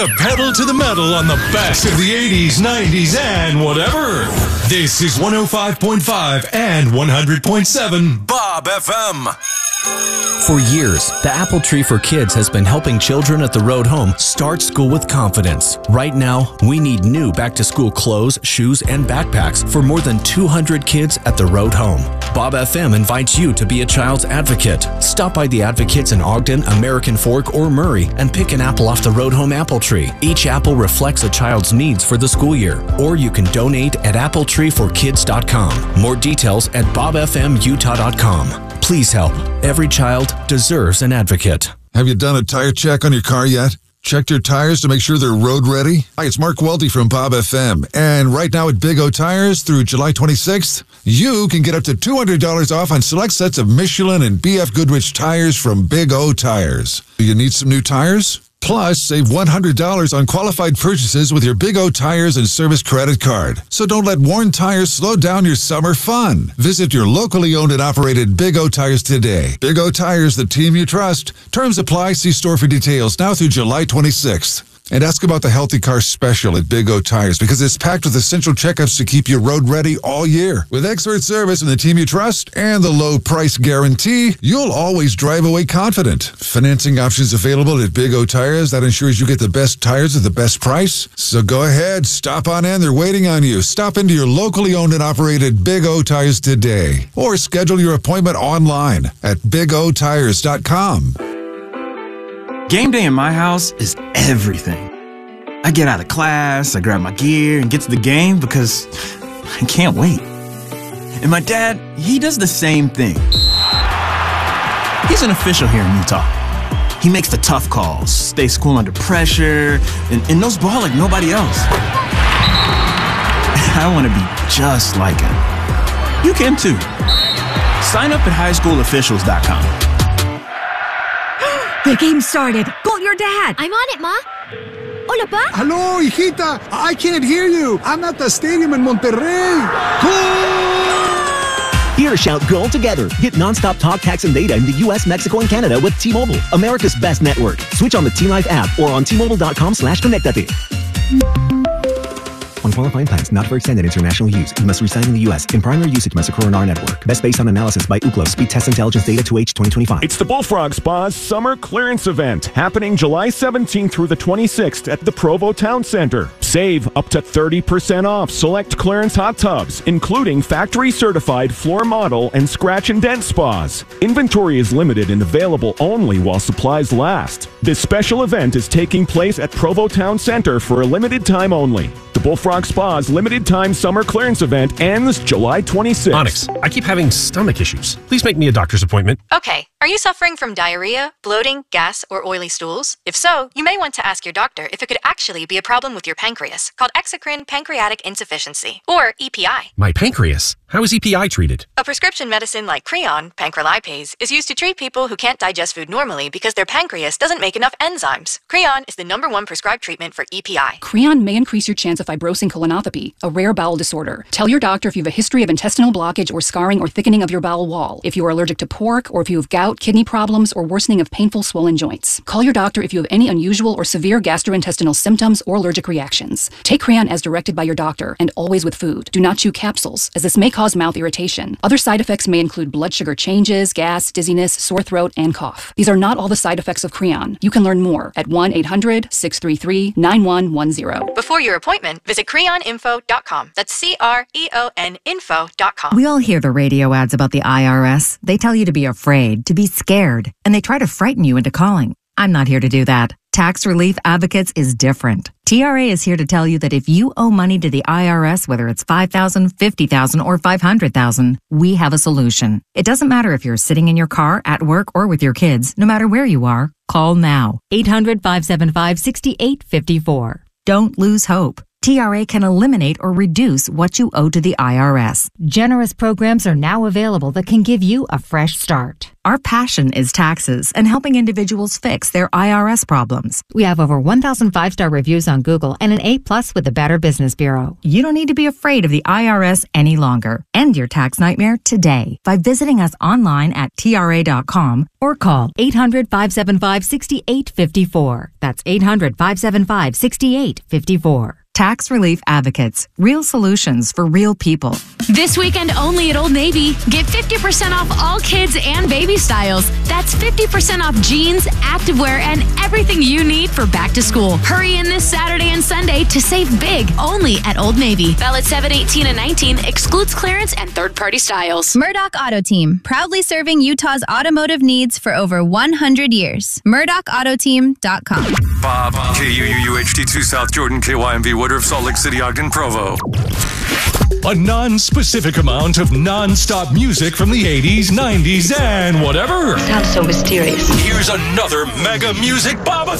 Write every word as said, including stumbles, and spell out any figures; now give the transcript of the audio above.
Pedal to the metal on the best of the eighties, nineties, and whatever. This is one oh five point five and one hundred point seven Bob F M. For years, the Apple Tree for Kids has been helping children at the road home start school with confidence. Right now, we need new back-to-school clothes, shoes, and backpacks for more than two hundred kids at the road home. Bob F M invites you to be a child's advocate. Stop by the Advocates in Ogden, American Fork, or Murray and pick an apple off the road home apple tree. Each apple reflects a child's needs for the school year. Or you can donate at apple tree for kids dot com. More details at bob f m utah dot com. Please help. Every child deserves an advocate. Have you done a tire check on your car yet? Checked your tires to make sure they're road ready? Hi, it's Mark Welty from Bob F M. And right now at Big O Tires through July twenty-sixth, you can get up to two hundred dollars off on select sets of Michelin and B F Goodrich tires from Big O Tires. Do you need some new tires? Plus, save one hundred dollars on qualified purchases with your Big O Tires and Service credit card. So don't let worn tires slow down your summer fun. Visit your locally owned and operated Big O Tires today. Big O Tires, the team you trust. Terms apply. See store for details now through July twenty-sixth. And ask about the Healthy Car Special at Big O Tires because it's packed with essential checkups to keep you road ready all year. With expert service and the team you trust and the low price guarantee, you'll always drive away confident. Financing options available at Big O Tires that ensures you get the best tires at the best price. So go ahead, stop on in. They're waiting on you. Stop into your locally owned and operated Big O Tires today. Or schedule your appointment online at big o tires dot com. Game day in my house is everything. I get out of class, I grab my gear, and get to the game because I can't wait. And my dad, he does the same thing. He's an official here in Utah. He makes the tough calls, stays cool under pressure, and, and knows ball like nobody else. I want to be just like him. You can too. Sign up at high school officials dot com. The game started. Call your dad. I'm on it, Ma. Hola, Pa. Hello, hijita. I can't hear you. I'm at the stadium in Monterrey. Goal! Here, shout goal together. Get nonstop talk, text, and data in the U S, Mexico, and Canada with T-Mobile, America's best network. Switch on the T-Life app or on T Mobile dot com slash connectate. On qualifying plans not for extended international use, you must reside in the U S. In primary usage must occur on our network. Best based on analysis by Ookla. Speed Test Intelligence Data to H twenty twenty-five. It's the Bullfrog Spa's summer clearance event happening July seventeenth through the twenty-sixth at the Provo Town Center. Save up to thirty percent off select clearance hot tubs, including factory certified floor model and scratch and dent spas. Inventory is limited and available only while supplies last. This special event is taking place at Provo Town Center for a limited time only. The Bullfrog Spa's limited time summer clearance event ends July twenty-sixth. Onyx, I keep having stomach issues. Please make me a doctor's appointment. Okay. Are you suffering from diarrhea, bloating, gas, or oily stools? If so, you may want to ask your doctor if it could actually be a problem with your pancreas, called exocrine pancreatic insufficiency, or E P I. My pancreas? How is E P I treated? A prescription medicine like Creon, pancrelipase, is used to treat people who can't digest food normally because their pancreas doesn't make enough enzymes. Creon is the number one prescribed treatment for E P I. Creon may increase your chance of fibrosing colonopathy, a rare bowel disorder. Tell your doctor if you have a history of intestinal blockage or scarring or thickening of your bowel wall, if you are allergic to pork, or if you have gout, kidney problems, or worsening of painful swollen joints. Call your doctor if you have any unusual or severe gastrointestinal symptoms or allergic reactions. Take Creon as directed by your doctor, and always with food. Do not chew capsules, as this may cause mouth irritation. Other side effects may include blood sugar changes, gas, dizziness, sore throat, and cough. These are not all the side effects of Creon. You can learn more at one eight hundred, six three three, nine one one zero. Before your appointment, visit creon info dot com. That's C R E O N info dot com. We all hear the radio ads about the I R S. They tell you to be afraid, to be scared, and they try to frighten you into calling. I'm not here to do that. Tax Relief Advocates is different. T R A is here to tell you that if you owe money to the I R S, whether it's five thousand dollars, fifty thousand dollars, or five hundred thousand dollars, we have a solution. It doesn't matter if you're sitting in your car, at work, or with your kids. No matter where you are, call now. eight hundred, five seven five, six eight five four. Don't lose hope. T R A can eliminate or reduce what you owe to the I R S. Generous programs are now available that can give you a fresh start. Our passion is taxes and helping individuals fix their I R S problems. We have over one thousand five-star reviews on Google and an A plus with the Better Business Bureau. You don't need to be afraid of the I R S any longer. End your tax nightmare today by visiting us online at T R A dot com or call eight hundred, five seven five, six eight five four. That's eight hundred, five seven five, six eight five four. Tax Relief Advocates. Real solutions for real people. This weekend only at Old Navy. Get fifty percent off all kids and baby styles. That's fifty percent off jeans, activewear, and everything you need for back to school. Hurry in this Saturday and Sunday to save big only at Old Navy. Valid seven eighteen and nineteen. Excludes clearance and third-party styles. Murdoch Auto Team. Proudly serving Utah's automotive needs for over one hundred years. Murdoch Auto Team dot com. Bob, K U U U H D two South Jordan, K Y M V Woodruff, Salt Lake City, Ogden, Provo. A non-specific amount of non-stop music from the eighties, nineties, and whatever. Sounds so mysterious. Here's another mega music Bob